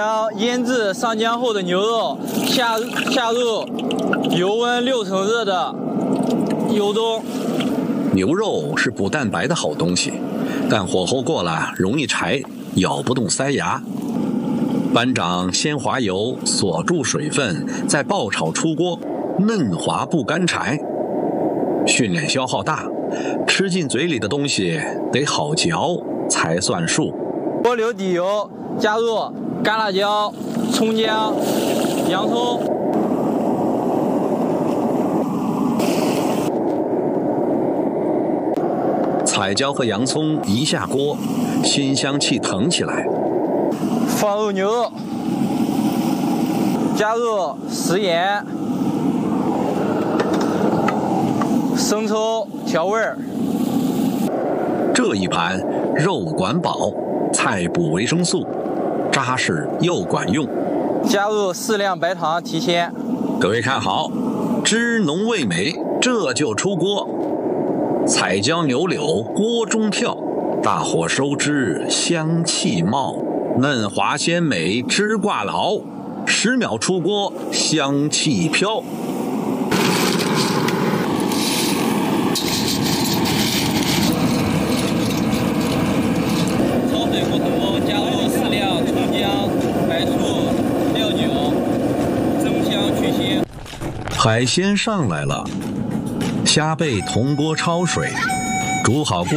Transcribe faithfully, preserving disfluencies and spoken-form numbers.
将腌制上浆后的牛肉下下入油温六成热的油中。 牛肉是补蛋白的好东西，但火候过了容易柴，咬不动塞牙。班长先滑油锁住水分，再爆炒出锅，嫩滑不干柴。训练消耗大，吃进嘴里的东西得好嚼才算数。 锅留底油，加入干辣椒、葱姜、洋葱。 彩椒和洋葱一下锅，鲜香气腾起来。 放入牛肉，加入食盐、生抽调味儿。 这一盘肉管饱，菜补维生素，扎实又管用。 加入适量白糖提鲜。 各位看好，汁浓味美，这就出锅。彩椒牛柳锅中跳，大火收汁，香气冒，嫩滑鲜美，汁挂牢。十秒出锅，香气飘。 焯水过头，加入适量葱姜、白醋、料酒，增香去腥。 海鲜上来了，虾贝铜锅焯水，煮好锅。